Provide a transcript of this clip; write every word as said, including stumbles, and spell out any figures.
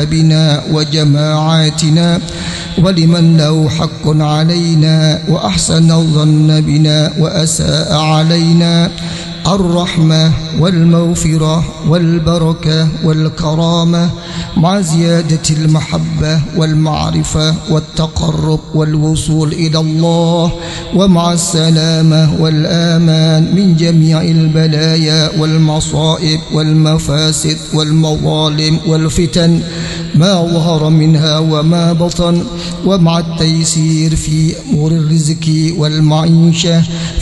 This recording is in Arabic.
بنا وجماعاتنا ولمن له حق علينا وأحسن الظن بنا وأساء علينا الرحمة والمغفرة والبركة والكرامة مع زيادة المحبة والمعرفة والتقرب والوصول إلى الله ومع السلامة والآمان من جميع البلايا والمصائب والمفاسد والمظالم والفتن ما ظهر منها وما بطن ومع التيسير في أمور الرزق والمعيشة